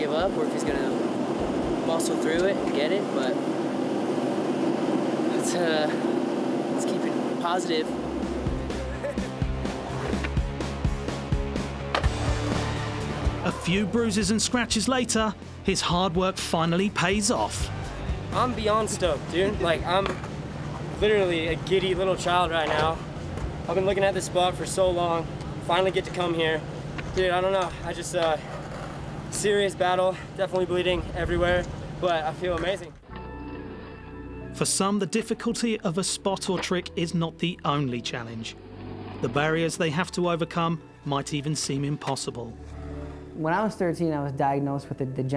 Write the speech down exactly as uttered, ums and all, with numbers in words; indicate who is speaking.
Speaker 1: give up or if he's going to muscle through it and get it, but let's, uh, let's keep it positive.
Speaker 2: A few bruises and scratches later, his hard work finally pays off.
Speaker 3: I'm beyond stoked, dude. Like, I'm literally a giddy little child right now. I've been looking at this spot for so long. Finally get to come here. Dude, I don't know. I just, uh, serious battle, definitely bleeding everywhere, but I feel amazing.
Speaker 2: For some, the difficulty of a spot or trick is not the only challenge. The barriers they have to overcome might even seem impossible.
Speaker 4: When I was thirteen, I was diagnosed with a degenerative